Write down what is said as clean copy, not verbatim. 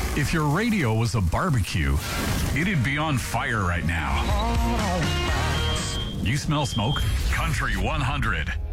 If your radio was a barbecue, it'd be on fire right now. You smell smoke? Country 100.